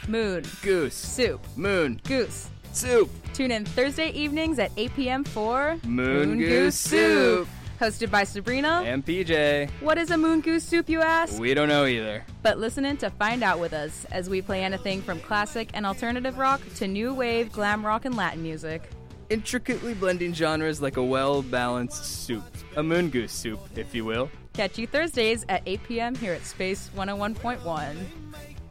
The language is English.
Moon. Goose. Soup. Moon. Goose. Soup. Tune in Thursday evenings at 8 p.m. for Moon Goose Soup. Hosted by Sabrina And PJ. What is a Moon Goose Soup, you ask? We don't know either. But listen in to find out with us as we play anything from classic and alternative rock to new wave, glam rock, and Latin music. Intricately blending genres like a well-balanced soup. A Moon Goose Soup, if you will. Catch you Thursdays at 8 p.m. here at Space 101.1.